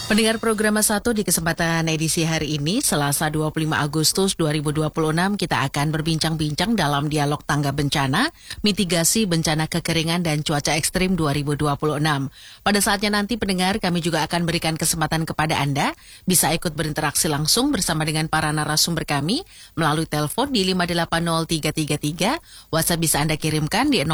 Pendengar program 1 di kesempatan edisi hari ini, Selasa 25 Agustus 2026, kita akan berbincang-bincang dalam dialog tangga bencana, mitigasi bencana kekeringan dan cuaca ekstrim 2026. Pada saatnya nanti pendengar, kami juga akan berikan kesempatan kepada Anda bisa ikut berinteraksi langsung bersama dengan para narasumber kami melalui telepon di 580333, WhatsApp bisa Anda kirimkan di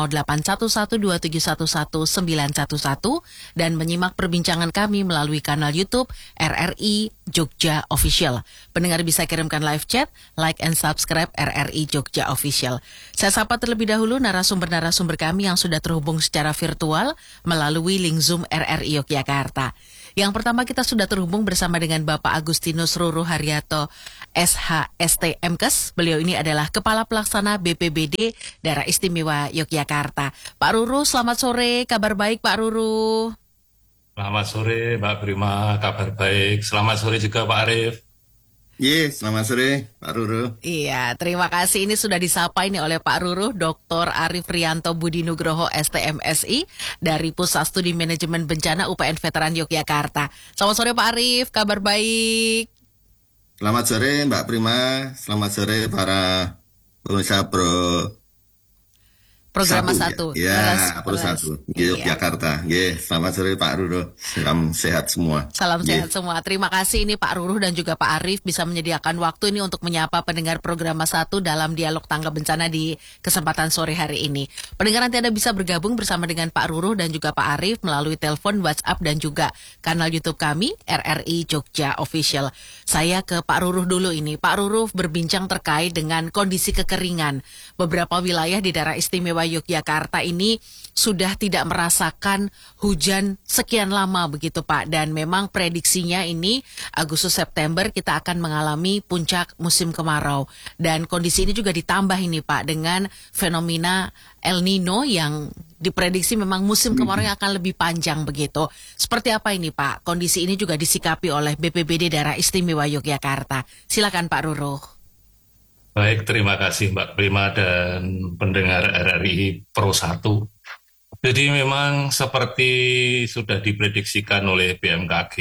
0811271111 dan menyimak perbincangan kami melalui kanal YouTube RRI Jogja Official. Pendengar bisa kirimkan live chat, like and subscribe RRI Jogja Official. Saya sapa terlebih dahulu narasumber-narasumber kami yang sudah terhubung secara virtual melalui link Zoom RRI Yogyakarta. Yang pertama kita sudah terhubung bersama dengan Bapak Agustinus Ruru Haryato, SHST MKes. Beliau ini adalah Kepala Pelaksana BPBD Daerah Istimewa Yogyakarta. Pak Ruru, selamat sore. Kabar baik Pak Ruru? Selamat sore Mbak Prima, kabar baik. Selamat sore juga Pak Arif. Selamat sore Pak Ruru. Iya, terima kasih. Ini sudah disapa ini oleh Pak Ruru, Dr. Arif Rianto Budi Nugroho STMSI dari Pusat Studi Manajemen Bencana UPN Veteran Yogyakarta. Selamat sore Pak Arif, kabar baik. Selamat sore Mbak Prima, selamat sore para pemirsa Program 1. Pro 1 di Yogyakarta. Selamat sore Pak Ruru. Salam sehat semua. Salam sehat semua. Terima kasih ini Pak Ruru dan juga Pak Arif bisa menyediakan waktu ini untuk menyapa pendengar program 1 dalam dialog tangga bencana di kesempatan sore hari ini. Pendengar nanti Anda bisa bergabung bersama dengan Pak Ruru dan juga Pak Arif melalui telepon, WhatsApp dan juga kanal YouTube kami RRI Jogja Official. Saya ke Pak Ruru dulu ini. Pak Ruru berbincang terkait dengan kondisi kekeringan. Beberapa wilayah di daerah istimewa Yogyakarta ini sudah tidak merasakan hujan sekian lama begitu Pak, dan memang prediksinya ini Agustus September kita akan mengalami puncak musim kemarau, dan kondisi ini juga ditambah ini Pak dengan fenomena El Nino yang diprediksi memang musim kemarau yang akan lebih panjang begitu. Seperti apa ini Pak? Kondisi ini juga disikapi oleh BPBD Daerah Istimewa Yogyakarta. Silakan Pak Ruru. Baik, terima kasih Mbak Prima dan pendengar RRI Pro 1. Jadi memang seperti sudah diprediksikan oleh BMKG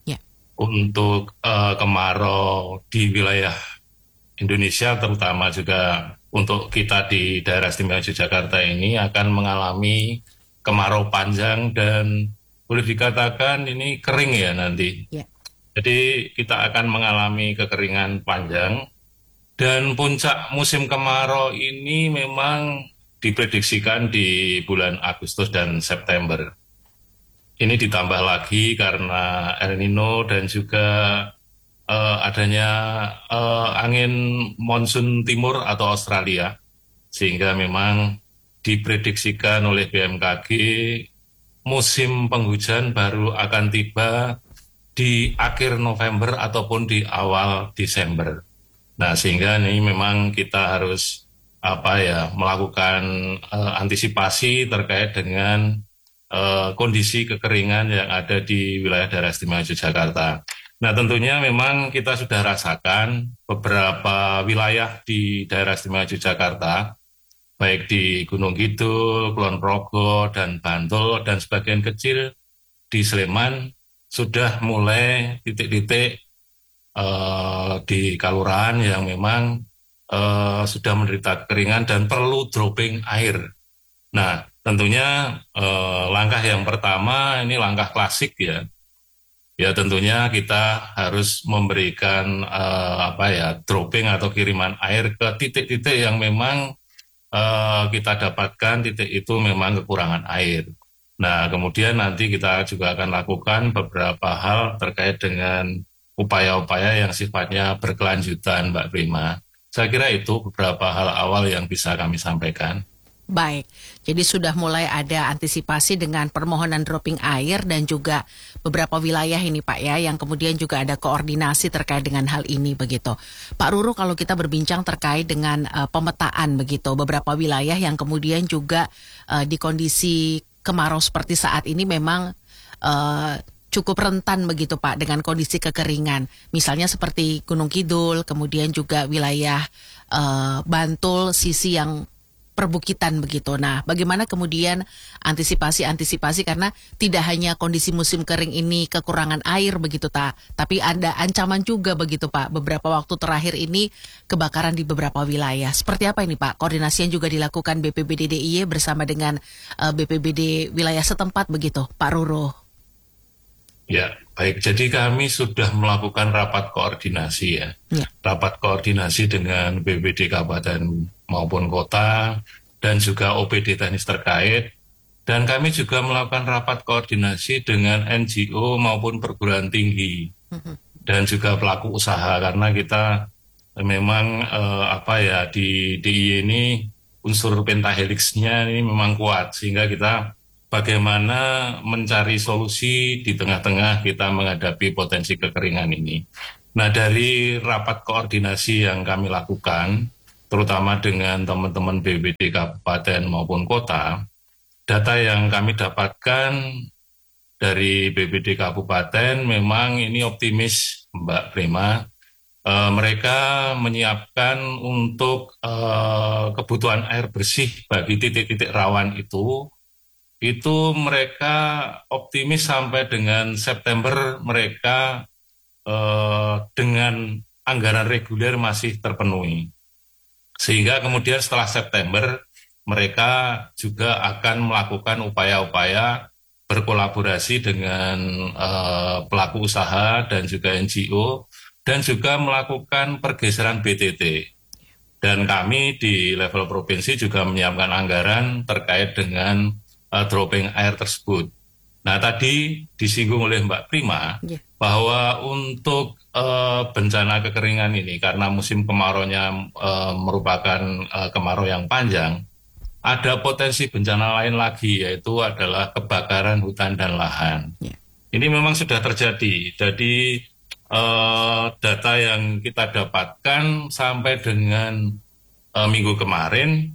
untuk kemarau di wilayah Indonesia, terutama juga untuk kita di daerah istimewa Yogyakarta ini akan mengalami kemarau panjang dan boleh dikatakan ini kering ya nanti. Jadi kita akan mengalami kekeringan panjang. Dan puncak musim kemarau ini memang diprediksikan di bulan Agustus dan September. Ini ditambah lagi karena El Nino dan juga adanya angin monsun timur atau Australia. Sehingga memang diprediksikan oleh BMKG musim penghujan baru akan tiba di akhir November ataupun di awal Desember. Nah, sehingga ini memang kita harus melakukan antisipasi terkait dengan kondisi kekeringan yang ada di wilayah daerah istimewa Yogyakarta. Nah, tentunya memang kita sudah rasakan beberapa wilayah di daerah istimewa Yogyakarta, baik di Gunung Kidul, Kulon Progo, dan Bantul, dan sebagian kecil di Sleman sudah mulai titik-titik di kelurahan yang memang sudah menderita kekeringan dan perlu dropping air. Nah, tentunya langkah yang pertama ini langkah klasik ya. Ya tentunya kita harus memberikan dropping atau kiriman air ke titik-titik yang memang kita dapatkan titik itu memang kekurangan air. Nah, kemudian nanti kita juga akan lakukan beberapa hal terkait dengan upaya-upaya yang sifatnya berkelanjutan, Mbak Prima. Saya kira itu beberapa hal awal yang bisa kami sampaikan. Baik, jadi sudah mulai ada antisipasi dengan permohonan dropping air dan juga beberapa wilayah ini Pak ya, yang kemudian juga ada koordinasi terkait dengan hal ini begitu. Pak Ruru, kalau kita berbincang terkait dengan pemetaan begitu, beberapa wilayah yang kemudian juga di kondisi kemarau seperti saat ini memang cukup rentan begitu Pak dengan kondisi kekeringan. Misalnya seperti Gunung Kidul, kemudian juga wilayah Bantul, sisi yang perbukitan begitu. Nah, bagaimana kemudian antisipasi karena tidak hanya kondisi musim kering ini kekurangan air begitu tapi ada ancaman juga begitu Pak. Beberapa waktu terakhir ini kebakaran di beberapa wilayah. Seperti apa ini Pak? Koordinasi yang juga dilakukan BPBD DIY bersama dengan BPBD wilayah setempat begitu, Pak Ruruh. Ya, baik. Jadi kami sudah melakukan rapat koordinasi ya. Rapat koordinasi dengan BPBD Kabupaten maupun Kota dan juga OPD teknis terkait. Dan kami juga melakukan rapat koordinasi dengan NGO maupun perguruan tinggi dan juga pelaku usaha karena kita memang di DIY ini unsur pentahelixnya ini memang kuat sehingga kita bagaimana mencari solusi di tengah-tengah kita menghadapi potensi kekeringan ini. Nah, dari rapat koordinasi yang kami lakukan, terutama dengan teman-teman BPBD Kabupaten maupun Kota, data yang kami dapatkan dari BPBD Kabupaten memang ini optimis, Mbak Prima. Mereka menyiapkan untuk kebutuhan air bersih bagi titik-titik rawan itu mereka optimis sampai dengan September mereka dengan anggaran reguler masih terpenuhi. Sehingga kemudian setelah September mereka juga akan melakukan upaya-upaya berkolaborasi dengan pelaku usaha dan juga NGO dan juga melakukan pergeseran BTT. Dan kami di level provinsi juga menyiapkan anggaran terkait dengan dropping air tersebut. Nah, tadi disinggung oleh Mbak Prima bahwa untuk bencana kekeringan ini karena musim kemaraunya merupakan kemarau yang panjang, ada potensi bencana lain lagi yaitu adalah kebakaran hutan dan lahan. Ini memang sudah terjadi. Jadi data yang kita dapatkan sampai dengan minggu kemarin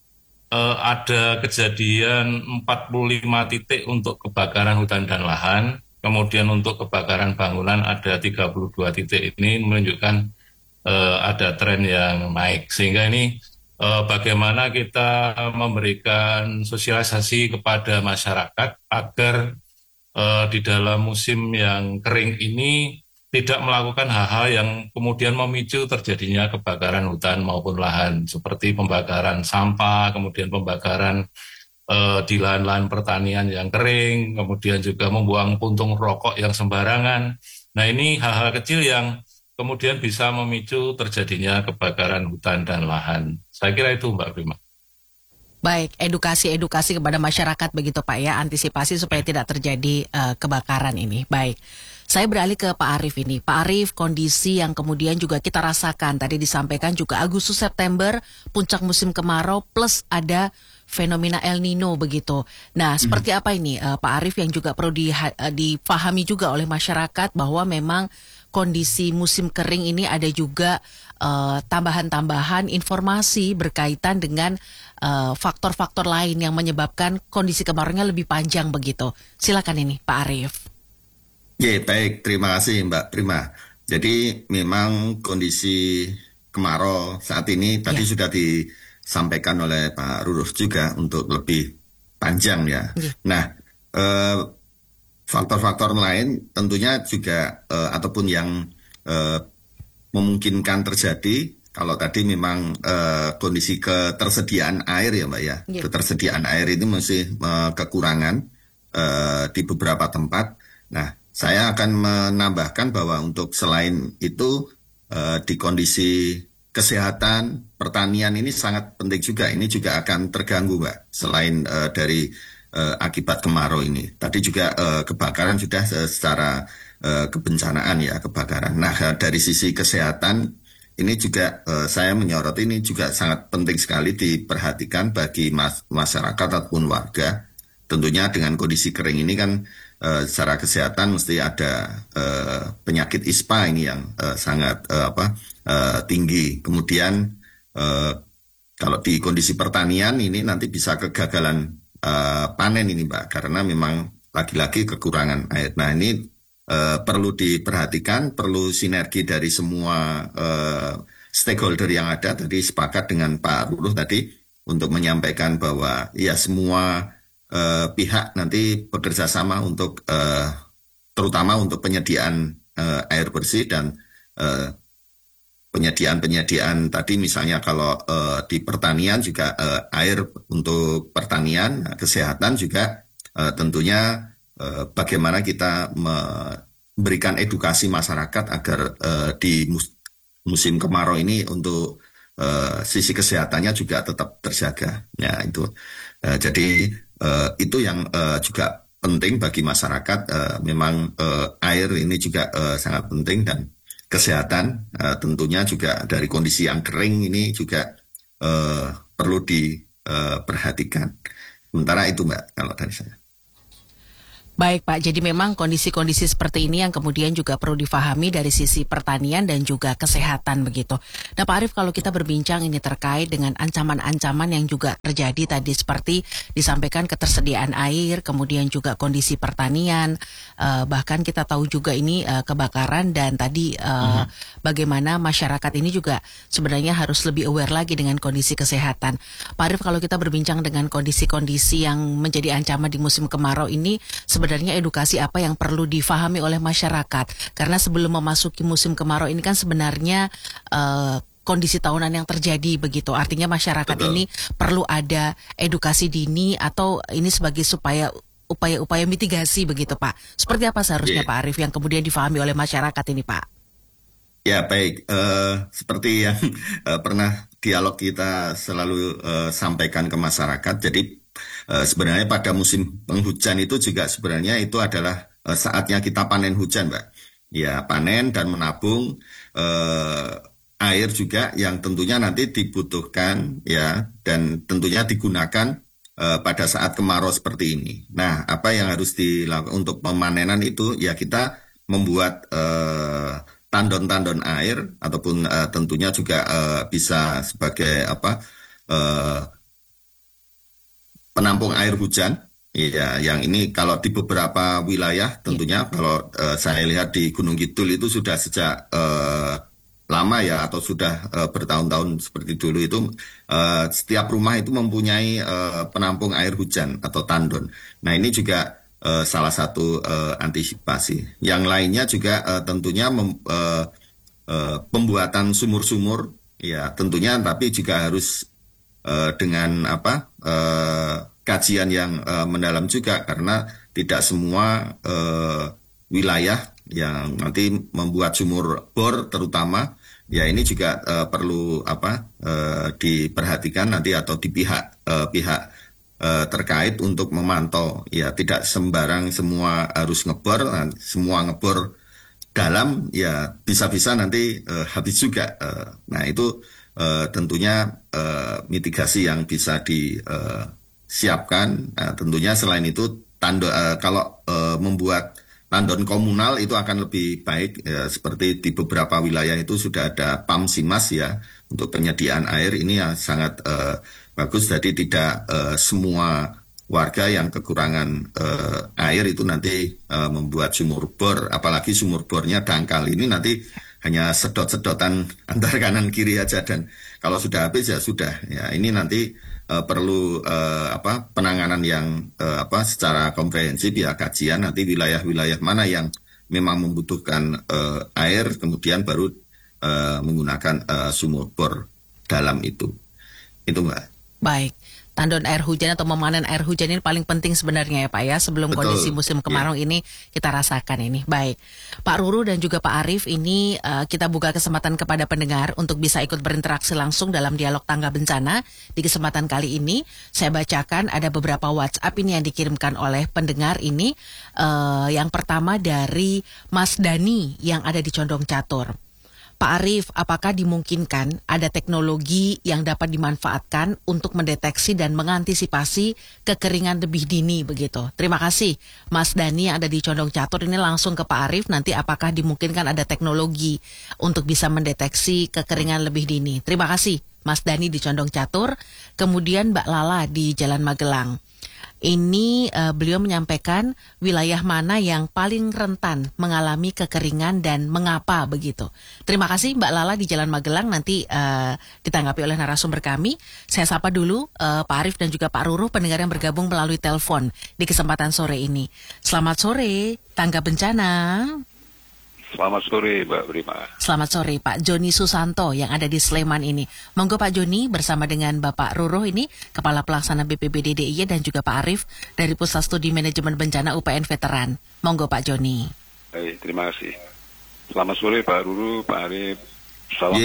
ada kejadian 45 titik untuk kebakaran hutan dan lahan, kemudian untuk kebakaran bangunan ada 32 titik. Ini menunjukkan ada tren yang naik, sehingga ini bagaimana kita memberikan sosialisasi kepada masyarakat agar di dalam musim yang kering ini tidak melakukan hal-hal yang kemudian memicu terjadinya kebakaran hutan maupun lahan, seperti pembakaran sampah, kemudian pembakaran di lahan-lahan pertanian yang kering, kemudian juga membuang puntung rokok yang sembarangan. Nah, ini hal-hal kecil yang kemudian bisa memicu terjadinya kebakaran hutan dan lahan. Saya kira itu, Mbak Prima. Baik, edukasi kepada masyarakat begitu Pak ya, antisipasi supaya tidak terjadi kebakaran ini. Baik. Saya beralih ke Pak Arief ini. Pak Arief, kondisi yang kemudian juga kita rasakan, tadi disampaikan juga Agustus September, puncak musim kemarau plus ada fenomena El Nino begitu. Nah, seperti apa ini Pak Arief yang juga perlu dipahami juga oleh masyarakat bahwa memang kondisi musim kering ini ada juga tambahan-tambahan informasi berkaitan dengan faktor-faktor lain yang menyebabkan kondisi kemaraunya lebih panjang begitu. Silakan ini Pak Arief. Ya, baik. Terima kasih Mbak Prima. Jadi memang kondisi kemarau saat ini tadi sudah disampaikan oleh Pak Ruruh juga untuk lebih panjang ya. Nah, faktor-faktor lain tentunya juga ataupun yang memungkinkan terjadi. Kalau tadi memang kondisi ketersediaan air ya Mbak ya. Ketersediaan air ini masih kekurangan di beberapa tempat. Nah, saya akan menambahkan bahwa untuk selain itu di kondisi kesehatan pertanian ini sangat penting juga. Ini juga akan terganggu Mbak selain dari akibat kemarau ini. Tadi juga kebakaran sudah secara kebencanaan ya kebakaran. Nah, dari sisi kesehatan ini juga saya menyoroti ini juga sangat penting sekali diperhatikan bagi masyarakat ataupun warga. Tentunya dengan kondisi kering ini kan secara kesehatan mesti ada penyakit ISPA ini yang sangat tinggi. Kemudian kalau di kondisi pertanian ini nanti bisa kegagalan panen ini Mbak, karena memang lagi-lagi kekurangan air. Nah, ini perlu diperhatikan, perlu sinergi dari semua stakeholder yang ada. Tadi sepakat dengan Pak Ruruh tadi untuk menyampaikan bahwa ya semua pihak nanti bekerja sama untuk terutama untuk penyediaan air bersih dan penyediaan tadi misalnya kalau di pertanian juga air untuk pertanian, kesehatan juga tentunya bagaimana kita memberikan edukasi masyarakat agar di musim kemarau ini untuk sisi kesehatannya juga tetap terjaga. Ya itu. Jadi itu yang juga penting bagi masyarakat. Memang air ini juga sangat penting dan kesehatan tentunya juga dari kondisi yang kering ini juga perlu diperhatikan. Sementara itu Mbak kalau dari saya. Baik Pak, jadi memang kondisi-kondisi seperti ini yang kemudian juga perlu difahami dari sisi pertanian dan juga kesehatan begitu. Nah Pak Arief, kalau kita berbincang ini terkait dengan ancaman-ancaman yang juga terjadi tadi seperti disampaikan ketersediaan air, kemudian juga kondisi pertanian, bahkan kita tahu juga ini kebakaran dan tadi bagaimana masyarakat ini juga sebenarnya harus lebih aware lagi dengan kondisi kesehatan. Pak Arief, kalau kita berbincang dengan kondisi-kondisi yang menjadi ancaman di musim kemarau ini, sebenarnya edukasi apa yang perlu difahami oleh masyarakat? Karena sebelum memasuki musim kemarau ini kan sebenarnya kondisi tahunan yang terjadi begitu. Artinya masyarakat ini perlu ada edukasi dini atau ini sebagai supaya upaya-upaya mitigasi begitu Pak. Seperti apa seharusnya Pak Arief yang kemudian difahami oleh masyarakat ini Pak? Ya baik, seperti yang pernah dialog kita selalu sampaikan ke masyarakat. Jadi sebenarnya pada musim penghujan itu juga sebenarnya itu adalah saatnya kita panen hujan, Mbak. Ya, panen dan menabung air juga yang tentunya nanti dibutuhkan ya dan tentunya digunakan pada saat kemarau seperti ini. Nah, apa yang harus dilakukan untuk pemanenan itu ya kita membuat tandon-tandon air ataupun tentunya juga bisa sebagai penampung air hujan, ya, yang ini kalau di beberapa wilayah tentunya kalau saya lihat di Gunung Kidul itu sudah sejak lama ya atau sudah bertahun-tahun seperti dulu itu setiap rumah itu mempunyai penampung air hujan atau tandon. Nah ini juga salah satu antisipasi. Yang lainnya juga tentunya pembuatan sumur-sumur, ya tentunya tapi juga harus dengan kajian yang mendalam juga karena tidak semua wilayah yang nanti membuat sumur bor terutama ya ini juga perlu diperhatikan nanti atau di pihak terkait untuk memantau ya tidak sembarang semua harus ngebor, semua ngebor dalam ya bisa-bisa nanti habis juga. Nah itu tentunya mitigasi yang bisa disiapkan. Nah, tentunya selain itu kalau membuat tandon komunal itu akan lebih baik ya, seperti di beberapa wilayah itu sudah ada PAM Simas ya untuk penyediaan air ini ya sangat bagus. Jadi tidak semua warga yang kekurangan air itu nanti membuat sumur bor, apalagi sumur bornya dangkal ini nanti hanya sedot-sedotan antar kanan kiri aja dan kalau sudah habis ya sudah ya ini nanti perlu penanganan yang secara komprehensif ya kajian nanti wilayah-wilayah mana yang memang membutuhkan air kemudian baru menggunakan sumur bor dalam itu Mbak. Baik. Tandon air hujan atau memanen air hujan ini paling penting sebenarnya ya Pak ya sebelum kondisi musim kemarau ini kita rasakan ini. Baik, Pak Ruru dan juga Pak Arief ini kita buka kesempatan kepada pendengar untuk bisa ikut berinteraksi langsung dalam dialog tangga bencana. Di kesempatan kali ini saya bacakan ada beberapa WhatsApp ini yang dikirimkan oleh pendengar ini. Yang pertama dari Mas Dani yang ada di Condong Catur. Pak Arief, apakah dimungkinkan ada teknologi yang dapat dimanfaatkan untuk mendeteksi dan mengantisipasi kekeringan lebih dini begitu? Terima kasih Mas Dani yang ada di Condong Catur ini langsung ke Pak Arief. Nanti apakah dimungkinkan ada teknologi untuk bisa mendeteksi kekeringan lebih dini? Terima kasih Mas Dani di Condong Catur. Kemudian Mbak Lala di Jalan Magelang. Ini beliau menyampaikan wilayah mana yang paling rentan mengalami kekeringan dan mengapa begitu. Terima kasih Mbak Lala di Jalan Magelang, nanti ditanggapi oleh narasumber kami. Saya sapa dulu Pak Arief dan juga Pak Ruruh, pendengar yang bergabung melalui telepon di kesempatan sore ini. Selamat sore, Tangga Bencana. Selamat sore, Mbak Prima. Selamat sore, Pak Joni Susanto yang ada di Sleman ini. Monggo Pak Joni bersama dengan Bapak Ruruh ini, Kepala Pelaksana BPBD DIY, dan juga Pak Arief dari Pusat Studi Manajemen Bencana UPN Veteran. Monggo Pak Joni. Baik, terima kasih. Selamat sore Pak Ruruh, Pak Arief. Salam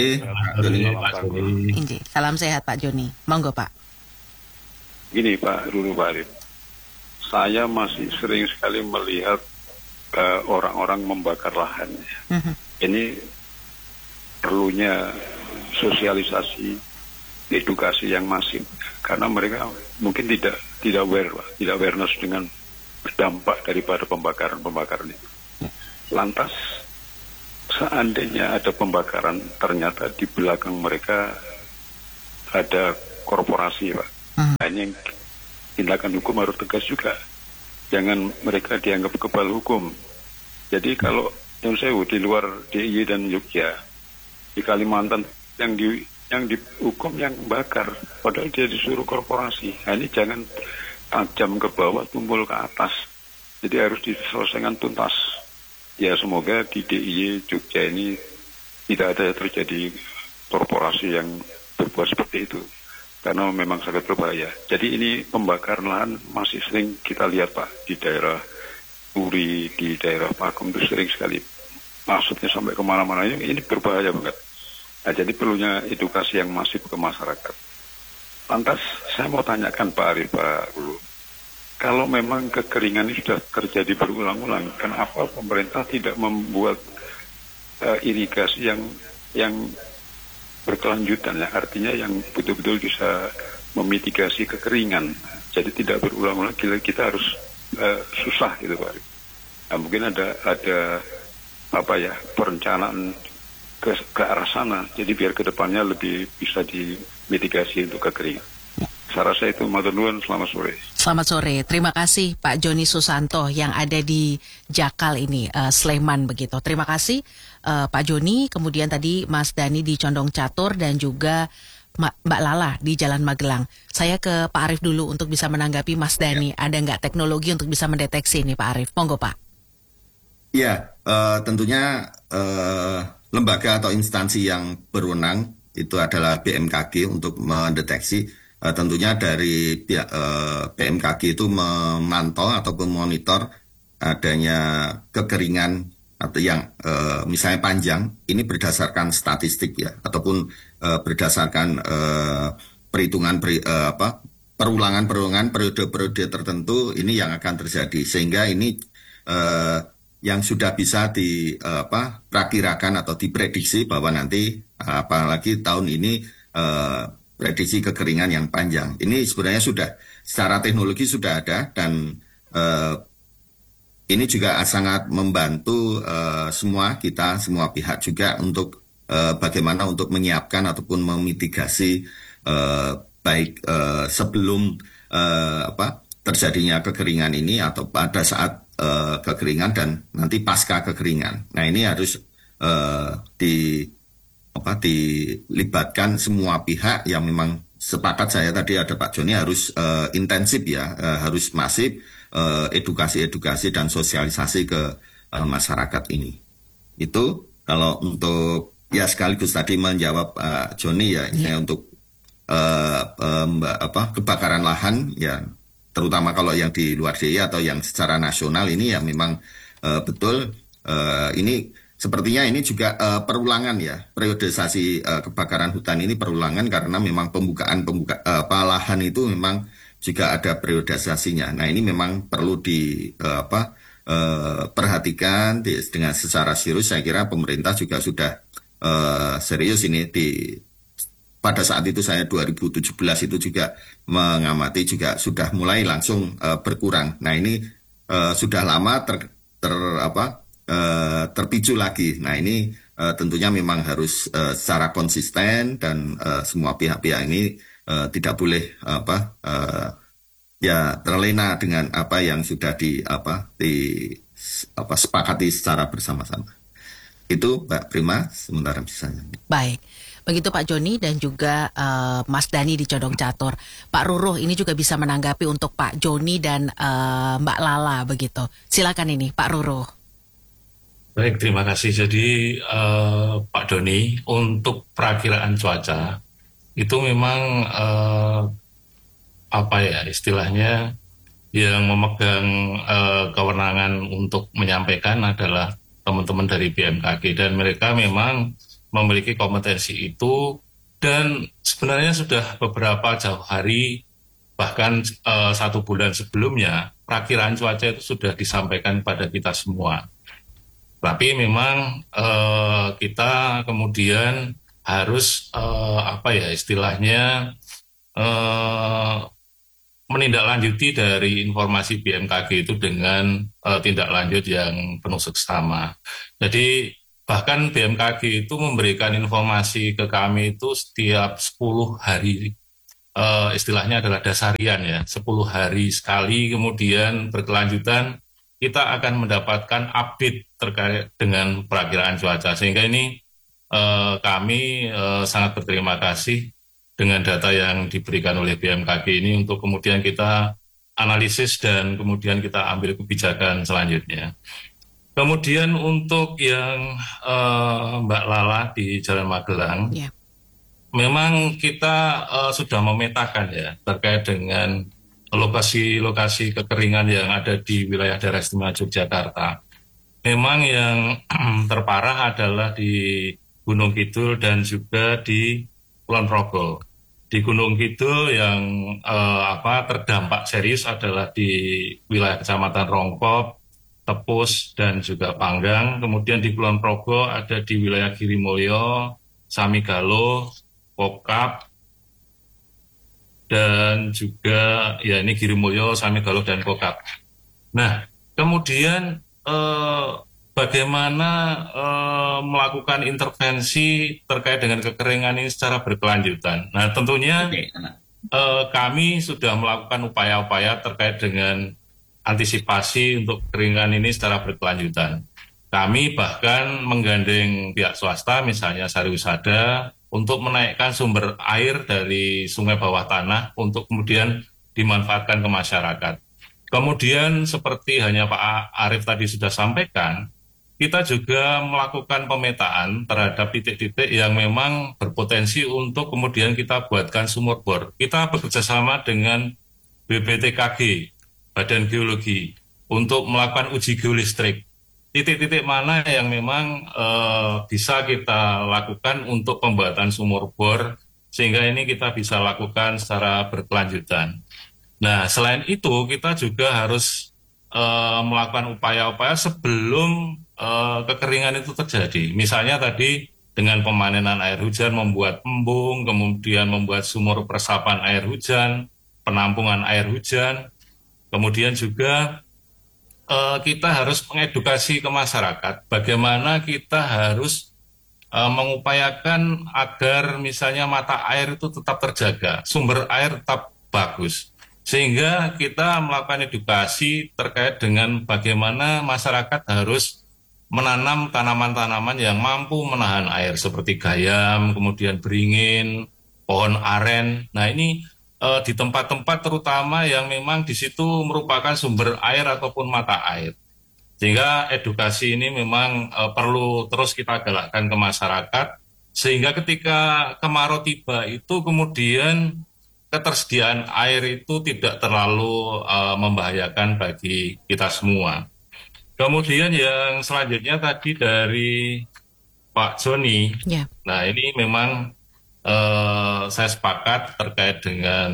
sehat. Salam sehat Pak Joni. Monggo Pak. Gini Pak Ruruh, Pak Arief. Saya masih sering sekali melihat orang-orang membakar lahan. Ini perlunya sosialisasi, edukasi yang masif, karena mereka mungkin tidak awareness dengan dampak daripada pembakaran itu. Lantas seandainya ada pembakaran, ternyata di belakang mereka ada korporasi, Pak. Nah, ini yang tindakan hukum harus tegas juga. Jangan mereka dianggap kebal hukum. Jadi kalau yang saya di luar DIY dan Jogja, di Kalimantan yang dihukum yang bakar, padahal dia disuruh korporasi. Nah, ini jangan tajam ke bawah, tumpul ke atas. Jadi harus diselesaikan tuntas. Ya semoga di DIY Jogja ini tidak ada terjadi korporasi yang berbuat seperti itu. Karena memang sangat berbahaya. Jadi ini pembakaran lahan masih sering kita lihat Pak, di daerah Uri, di daerah Pakem itu sering sekali. Maksudnya sampai kemana-mana, ini berbahaya banget. Nah, jadi perlunya edukasi yang masif ke masyarakat. Lantas saya mau tanyakan Pak Arief, Pak Ruruh, kalau memang kekeringan ini sudah terjadi berulang-ulang, kenapa pemerintah tidak membuat irigasi yang berkelanjutan, ya, artinya yang betul-betul bisa memitigasi kekeringan, jadi tidak berulang-ulang. Kita harus susah gitu Pak. Nah, mungkin ada perencanaan ke arah sana, jadi biar kedepannya lebih bisa dimitigasi untuk kekeringan. Saya rasa itu. Matur nuwun, selamat sore. Selamat sore, terima kasih Pak Joni Susanto yang ada di Jakal ini, Sleman begitu. Terima kasih Pak Joni, kemudian tadi Mas Dani di Condong Catur dan juga Mbak Lala di Jalan Magelang. Saya ke Pak Arief dulu untuk bisa menanggapi Mas Dani. Ada nggak teknologi untuk bisa mendeteksi ini Pak Arief? Monggo Pak. Ya, tentunya lembaga atau instansi yang berwenang itu adalah BMKG untuk mendeteksi. Tentunya dari pihak BMKG itu memantau atau memonitor adanya kekeringan atau yang misalnya panjang, ini berdasarkan statistik ya, ataupun berdasarkan perhitungan perulangan periode-periode tertentu ini yang akan terjadi, sehingga ini yang sudah bisa diperkirakan atau diprediksi bahwa nanti apalagi tahun ini prediksi kekeringan yang panjang. Ini sebenarnya sudah secara teknologi sudah ada, dan ini juga sangat membantu semua pihak juga untuk bagaimana untuk menyiapkan ataupun memitigasi baik sebelum terjadinya kekeringan ini atau pada saat kekeringan dan nanti pasca kekeringan. Nah, ini harus dilibatkan semua pihak yang memang sepakat. Saya tadi ada Pak Joni, harus intensif ya, harus masif edukasi dan sosialisasi ke masyarakat ini. Itu kalau untuk ya sekaligus tadi menjawab Pak Joni ya, untuk kebakaran lahan ya, terutama kalau yang di luar DIY atau yang secara nasional ini ya memang betul ini sepertinya ini juga perulangan ya, periodisasi kebakaran hutan ini perulangan karena memang pembukaan lahan itu memang juga ada periodisasinya. Nah, ini memang perlu perhatikan dengan secara serius. Saya kira pemerintah juga sudah serius ini pada saat itu saya 2017 itu juga mengamati, juga sudah mulai langsung berkurang. Nah, ini sudah lama terpicu lagi. Nah, ini tentunya memang harus secara konsisten dan semua pihak-pihak ini tidak boleh ya terlena dengan apa yang sudah sepakati secara bersama-sama. Itu Mbak Prima, sementara misalnya. Baik. Begitu Pak Joni dan juga Mas Dani di Condong Catur. Pak Ruruh ini juga bisa menanggapi untuk Pak Joni dan Mbak Lala begitu. Silakan ini Pak Ruruh. Baik, terima kasih. Jadi Pak Doni, untuk perakiraan cuaca itu memang istilahnya yang memegang kewenangan untuk menyampaikan adalah teman-teman dari BMKG, dan mereka memang memiliki kompetensi itu, dan sebenarnya sudah beberapa jauh hari, bahkan 1 bulan sebelumnya perakiraan cuaca itu sudah disampaikan pada kita semua. Tapi memang kita kemudian harus menindaklanjuti dari informasi BMKG itu dengan tindak lanjut yang penuh seksama. Jadi bahkan BMKG itu memberikan informasi ke kami itu setiap 10 hari, istilahnya adalah dasarian ya, 10 hari sekali, kemudian berkelanjutan kita akan mendapatkan update terkait dengan perakiraan cuaca. Sehingga ini kami sangat berterima kasih dengan data yang diberikan oleh BMKG ini untuk kemudian kita analisis dan kemudian kita ambil kebijakan selanjutnya. Kemudian untuk yang Mbak Lala di Jalan Magelang, memang kita sudah memetakan ya terkait dengan lokasi-lokasi kekeringan yang ada di wilayah daerah istimewa Yogyakarta. Memang yang terparah adalah di Gunung Kidul dan juga di Kulon Progo. Di Gunung Kidul yang terdampak serius adalah di wilayah Kecamatan Rongkop, Tepus, dan juga Panggang. Kemudian di Kulon Progo ada di wilayah Girimulyo, Samigalo, Kokap, dan juga ya ini Girimulyo, Samigalo, dan Kokap. Nah, kemudian bagaimana melakukan intervensi terkait dengan kekeringan ini secara berkelanjutan. Nah, tentunya kami sudah melakukan upaya-upaya terkait dengan antisipasi untuk kekeringan ini secara berkelanjutan. Kami bahkan menggandeng pihak swasta, misalnya Sariwisada, untuk menaikkan sumber air dari sungai bawah tanah untuk kemudian dimanfaatkan ke masyarakat. Kemudian seperti hanya Pak Arief tadi sudah sampaikan, kita juga melakukan pemetaan terhadap titik-titik yang memang berpotensi untuk kemudian kita buatkan sumur bor. Kita bekerjasama dengan BPTKG, Badan Geologi, untuk melakukan uji geolistrik. Titik-titik mana yang memang bisa kita lakukan untuk pembuatan sumur bor, sehingga ini kita bisa lakukan secara berkelanjutan. Nah, selain itu kita juga harus melakukan upaya-upaya sebelum kekeringan itu terjadi. Misalnya tadi dengan pemanenan air hujan, membuat embung, kemudian membuat sumur resapan air hujan, penampungan air hujan. Kemudian juga kita harus mengedukasi ke masyarakat bagaimana kita harus mengupayakan agar misalnya mata air itu tetap terjaga, sumber air tetap bagus. Sehingga kita melakukan edukasi terkait dengan bagaimana masyarakat harus menanam tanaman-tanaman yang mampu menahan air seperti gayam, kemudian beringin, pohon aren. Nah, ini di tempat-tempat terutama yang memang di situ merupakan sumber air ataupun mata air. Sehingga edukasi ini memang perlu terus kita galakkan ke masyarakat, sehingga ketika kemarau tiba itu kemudian ketersediaan air itu tidak terlalu membahayakan bagi kita semua. Kemudian yang selanjutnya tadi dari Pak Joni, Nah ini memang saya sepakat terkait dengan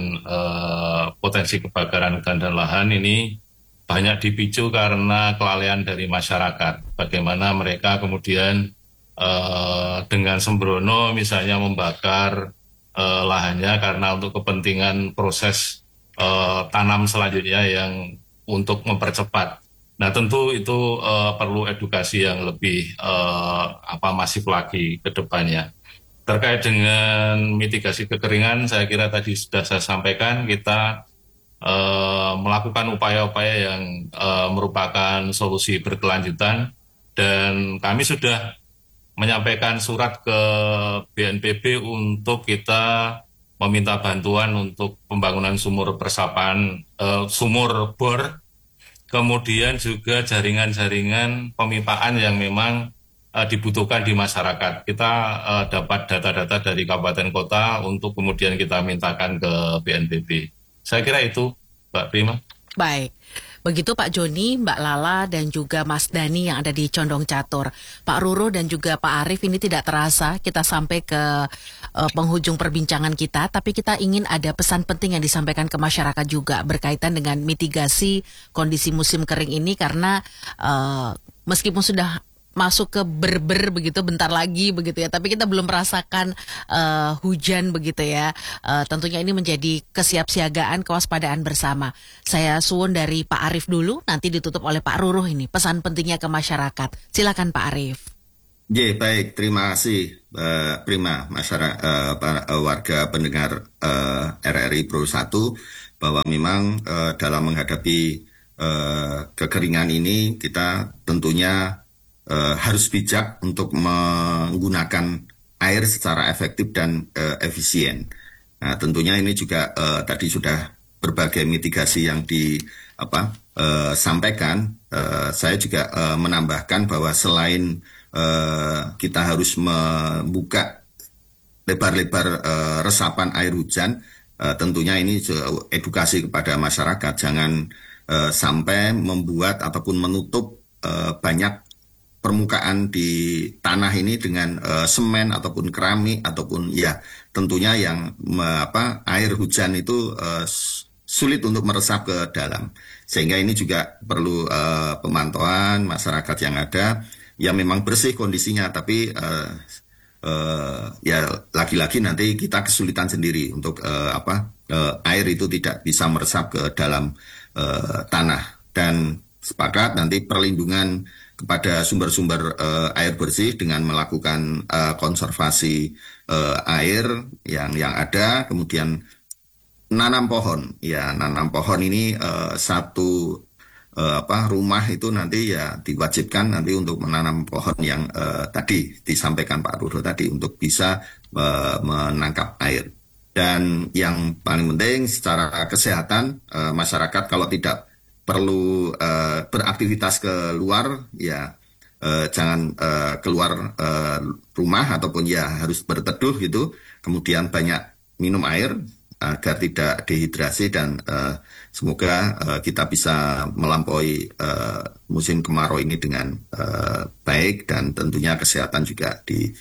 potensi kebakaran hutan dan lahan ini banyak dipicu karena kelalaian dari masyarakat. Bagaimana mereka kemudian dengan sembrono misalnya membakar lahannya karena untuk kepentingan proses tanam selanjutnya yang untuk mempercepat. Nah tentu itu perlu edukasi yang lebih masif lagi ke depannya. Terkait dengan mitigasi kekeringan, saya kira tadi sudah saya sampaikan kita melakukan upaya-upaya yang merupakan solusi berkelanjutan, dan kami sudah menyampaikan surat ke BNPB untuk kita meminta bantuan untuk pembangunan sumur resapan, sumur bor, kemudian juga jaringan-jaringan pemipaan yang memang dibutuhkan di masyarakat. Kita dapat data-data dari kabupaten kota untuk kemudian kita mintakan ke BNPB. Saya kira itu, Mbak Prima. Baik. Begitu Pak Joni, Mbak Lala, dan juga Mas Dani yang ada di Condong Catur. Pak Ruru dan juga Pak Arief, ini tidak terasa kita sampai ke penghujung perbincangan kita, tapi kita ingin ada pesan penting yang disampaikan ke masyarakat juga berkaitan dengan mitigasi kondisi musim kering ini, karena meskipun sudah masuk ke berber begitu bentar lagi begitu ya, tapi kita belum merasakan hujan begitu ya. Tentunya ini menjadi kesiapsiagaan, kewaspadaan bersama. Saya suwun dari Pak Arief dulu, nanti ditutup oleh Pak Ruruh ini pesan pentingnya ke masyarakat. Silakan Pak Arief. Baik, terima kasih Prima, masyarakat, warga pendengar RRI Pro 1, bahwa memang dalam menghadapi kekeringan ini kita tentunya harus bijak untuk menggunakan air secara efektif dan efisien. Nah, tentunya ini juga tadi sudah berbagai mitigasi yang disampaikan. Saya juga menambahkan bahwa selain kita harus membuka lebar-lebar resapan air hujan, tentunya ini edukasi kepada masyarakat, jangan sampai membuat ataupun menutup banyak permukaan di tanah ini dengan semen ataupun keramik ataupun ya tentunya yang air hujan itu sulit untuk meresap ke dalam, sehingga ini juga perlu pemantauan masyarakat yang ada yang memang bersih kondisinya, tapi ya lagi-lagi nanti kita kesulitan sendiri untuk air itu tidak bisa meresap ke dalam tanah. Dan sepakat nanti perlindungan kepada sumber-sumber air bersih dengan melakukan konservasi air yang ada, kemudian nanam pohon. Ya, nanam pohon ini satu rumah itu nanti ya diwajibkan nanti untuk menanam pohon yang tadi disampaikan Pak Ruru tadi untuk bisa menangkap air. Dan yang paling penting secara kesehatan, masyarakat kalau tidak perlu beraktivitas keluar, ya jangan keluar rumah ataupun ya harus berteduh gitu. Kemudian banyak minum air agar tidak dehidrasi, dan semoga kita bisa melampaui musim kemarau ini dengan baik, dan tentunya kesehatan juga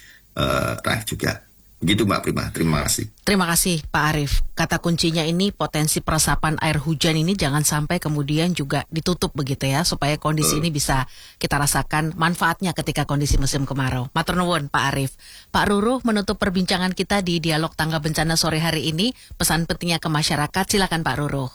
diraih juga. Begitu Mbak Prima, terima kasih. Terima kasih Pak Arief. Kata kuncinya ini potensi peresapan air hujan ini jangan sampai kemudian juga ditutup begitu ya, supaya kondisi ini bisa kita rasakan manfaatnya ketika kondisi musim kemarau. Matur nuwun Pak Arief. Pak Ruruh, menutup perbincangan kita di Dialog Tangga Bencana sore hari ini, pesan pentingnya ke masyarakat, silakan Pak Ruruh.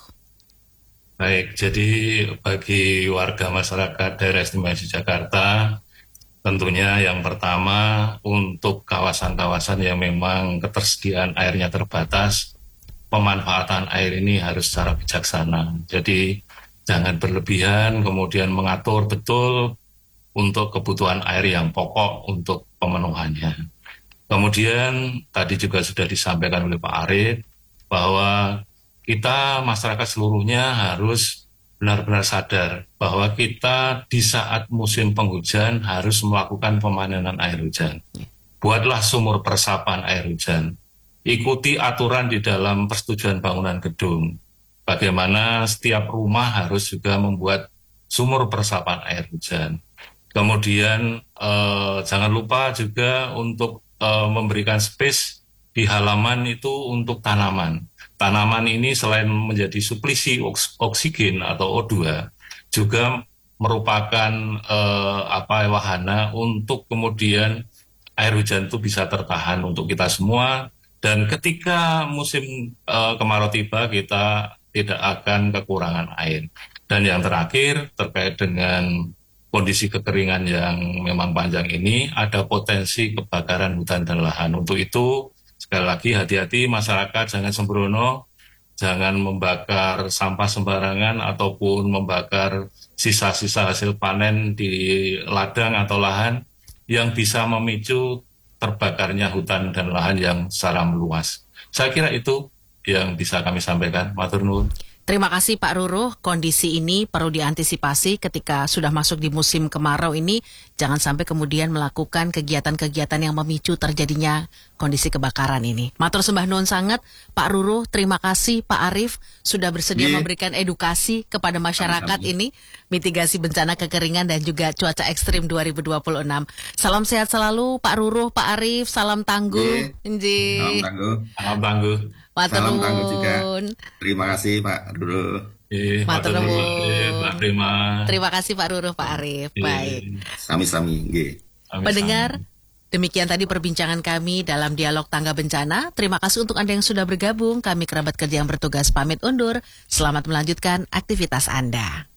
Baik, jadi bagi warga masyarakat daerah istimewa Yogyakarta, tentunya yang pertama untuk kawasan-kawasan yang memang ketersediaan airnya terbatas, pemanfaatan air ini harus secara bijaksana. Jadi jangan berlebihan, kemudian mengatur betul untuk kebutuhan air yang pokok untuk pemenuhannya. Kemudian tadi juga sudah disampaikan oleh Pak Arief bahwa kita masyarakat seluruhnya harus benar-benar sadar bahwa kita di saat musim penghujan harus melakukan pemanenan air hujan. Buatlah sumur peresapan air hujan. Ikuti aturan di dalam persetujuan bangunan gedung. Bagaimana setiap rumah harus juga membuat sumur peresapan air hujan. Kemudian jangan lupa juga untuk memberikan space di halaman itu untuk tanaman. Tanaman ini selain menjadi suplisi oksigen atau O2, juga merupakan wahana untuk kemudian air hujan itu bisa tertahan untuk kita semua. Dan ketika musim kemarau tiba, kita tidak akan kekurangan air. Dan yang terakhir, terkait dengan kondisi kekeringan yang memang panjang ini, ada potensi kebakaran hutan dan lahan. Untuk itu, sekali lagi hati-hati masyarakat, jangan sembrono, jangan membakar sampah sembarangan ataupun membakar sisa-sisa hasil panen di ladang atau lahan yang bisa memicu terbakarnya hutan dan lahan yang secara meluas. Saya kira itu yang bisa kami sampaikan. Matur nuwun. Terima kasih Pak Ruruh, kondisi ini perlu diantisipasi ketika sudah masuk di musim kemarau ini. Jangan sampai kemudian melakukan kegiatan-kegiatan yang memicu terjadinya kondisi kebakaran ini. Matur sembah nuwun sangat Pak Ruruh, terima kasih Pak Arief sudah bersedia memberikan edukasi kepada masyarakat ini, mitigasi bencana kekeringan dan juga cuaca ekstrim 2026. Salam sehat selalu Pak Ruruh, Pak Arief, salam tangguh. Salam tangguh. Salam tangguh. Salam tangguh juga. Terima kasih Pak Ruruh. Matur nuwun. Mbak Prima. Terima kasih Pak Ruruh, Pak Arief. Baik. Sami-sami. Pendengar, demikian tadi perbincangan kami dalam dialog tangga bencana. Terima kasih untuk Anda yang sudah bergabung. Kami kerabat kerja yang bertugas pamit undur. Selamat melanjutkan aktivitas Anda.